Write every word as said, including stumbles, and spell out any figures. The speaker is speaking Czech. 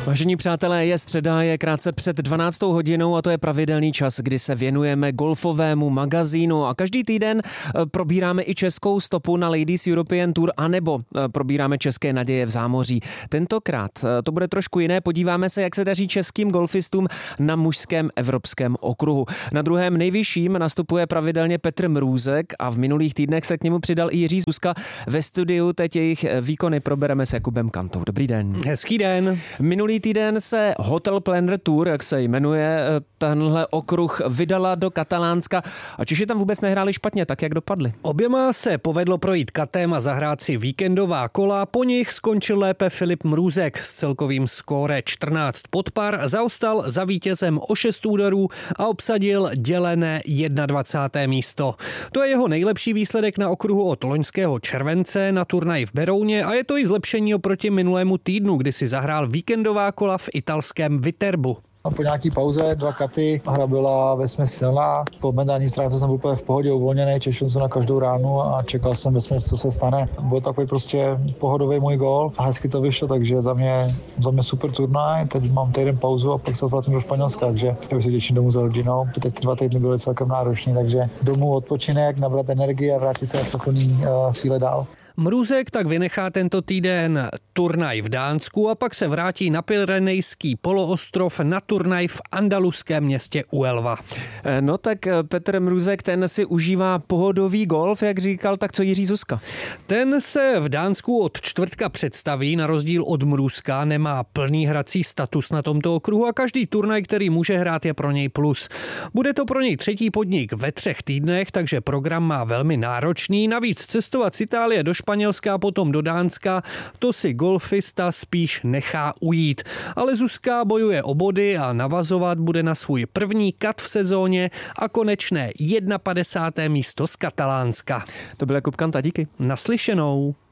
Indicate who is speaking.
Speaker 1: Vážení přátelé, je středa, je krátce před dvanáctou hodinou a to je pravidelný čas, kdy se věnujeme golfovému magazínu a každý týden probíráme i českou stopu na Ladies European Tour anebo probíráme české naděje v zámoří. Tentokrát to bude trošku jiné, podíváme se, jak se daří českým golfistům na mužském evropském okruhu. Na druhém nejvyšším nastupuje pravidelně Petr Mrůzek a v minulých týdnech se k němu přidal i Jiří Zuzka. Ve studiu teď jejich výkony probereme s Jakubem Kantou. Dobrý den.
Speaker 2: Hezký den.
Speaker 1: Minulý týden se Hotel Planner Tour, jak se jmenuje tenhle okruh, vydala do Katalánska a Češi tam vůbec nehráli špatně, tak jak dopadli.
Speaker 2: Oběma se povedlo projít katem a zahrát si víkendová kola, po nich skončil lépe Filip Mrůzek s celkovým skóre čtrnáct pod par, zaostal za vítězem o šest úderů a obsadil dělené dvacáté první místo. To je jeho nejlepší výsledek na okruhu od loňského července na turnaji v Berouně a je to i zlepšení oproti minulému týdnu, kdy si zahrál víkendová kola v italském Viterbu.
Speaker 3: Po nějaký pauze, dva katy, hra byla vesměs silná. Po mentální stránce jsem byl úplně v pohodě, uvolněný, těšil jsem na každou ránu a čekal jsem vesměs, co se stane. Byl takový prostě pohodový můj golf a hezky to vyšlo, takže za mě, za mě super turnaj. Teď mám týden pauzu a pak se vrátím do Španělska, takže já se těším domů za rodinou. Teď ty dva týdny byly celkem náročný, takže domů odpočinek, nabrat energii a vrátit se na plný uh, síle dál.
Speaker 2: Mrůzek tak vynechá tento týden turnaj v Dánsku a pak se vrátí na Pyrenejský poloostrov na turnaj v andaluském městě Huelva.
Speaker 1: No tak Petr Mrůzek, ten si užívá pohodový golf, jak říkal, tak co Jiří Zuzka?
Speaker 2: Ten se v Dánsku od čtvrtka představí, na rozdíl od Mrůzka, nemá plný hrací status na tomto okruhu a každý turnaj, který může hrát, je pro něj plus. Bude to pro něj třetí podnik ve třech týdnech, takže program má velmi náročný, navíc cestovat z Itálie do Španělska a potom do Dánska, to si golfista spíš nechá ujít. Ale Zuzka bojuje o body a navazovat bude na svůj první kat v sezóně a konečné padesáté první místo z Katalánska.
Speaker 1: To byl Jakub Kanta, díky.
Speaker 2: Naslyšenou.